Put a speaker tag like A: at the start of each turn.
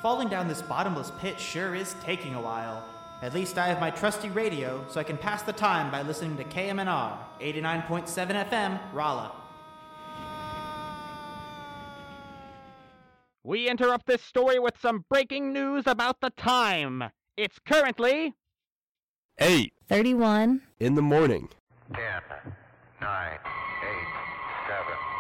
A: falling down this bottomless pit sure is taking a while. At least I have my trusty radio, so I can pass the time by listening to KMNR, 89.7 FM, Rolla.
B: We interrupt this story with some breaking news about the time. It's currently
C: 8:31
D: in the morning.
E: 10, 9, 8, 7,